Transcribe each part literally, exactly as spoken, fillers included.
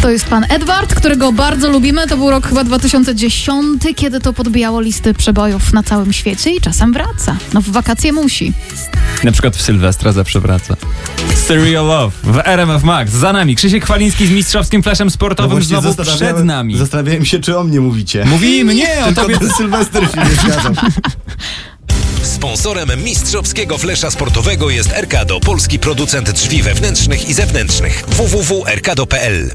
To jest pan Edward, którego bardzo lubimy. To był rok chyba dwa tysiące dziesiąty, kiedy to podbijało listy przebojów na całym świecie i czasem wraca. No w wakacje musi. Na przykład w Sylwestra zawsze wraca. Serial Love w R M F Max. Za nami Krzysiek Chwaliński z mistrzowskim flashem sportowym no znowu przed nami. Zastanawiałem się, czy o mnie mówicie. Mówimy, nie, o Tylko tobie. ten Sylwester się nie zgadzam. Sponsorem mistrzowskiego flesza sportowego jest Erkado, polski producent drzwi wewnętrznych i zewnętrznych. w w w kropka erkado kropka p l.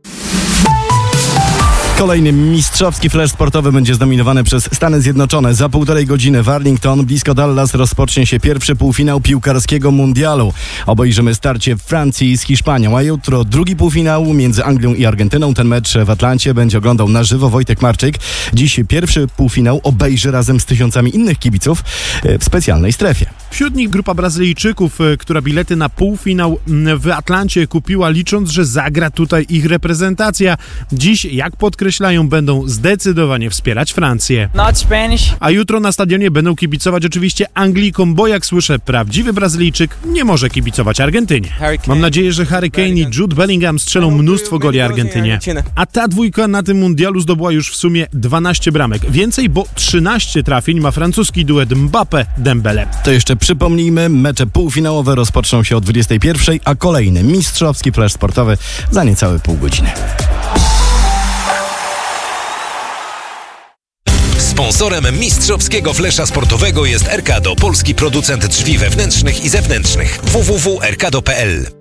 Kolejny mistrzowski flash sportowy będzie zdominowany przez Stany Zjednoczone. Za półtorej godziny w Arlington, blisko Dallas, rozpocznie się pierwszy półfinał piłkarskiego mundialu. Obejrzymy starcie Francji z Hiszpanią, a jutro drugi półfinał między Anglią i Argentyną. Ten mecz w Atlancie będzie oglądał na żywo Wojtek Marczyk. Dziś pierwszy półfinał obejrzy razem z tysiącami innych kibiców w specjalnej strefie. Wśród nich grupa Brazylijczyków, która bilety na półfinał w Atlancie kupiła, licząc, że zagra tutaj ich reprezentacja. Dziś, jak podkreślają, będą zdecydowanie wspierać Francję. Not Spanish. A jutro na stadionie będą kibicować oczywiście Anglikom, bo jak słyszę, prawdziwy Brazylijczyk nie może kibicować Argentynie. Mam nadzieję, że Harry Kane i Jude Bellingham strzelą mnóstwo goli Argentynie. A ta dwójka na tym mundialu zdobyła już w sumie dwanaście bramek. Więcej, bo trzynaście trafień ma francuski duet Mbappé-Dembélé. To jeszcze przypomnijmy, mecze półfinałowe rozpoczną się o dwudziestej pierwszej, a kolejny mistrzowski flash sportowy za niecałe pół godziny. Sponsorem mistrzowskiego flesza sportowego jest Erkado, polski producent drzwi wewnętrznych i zewnętrznych. w w w kropka erkado kropka p l.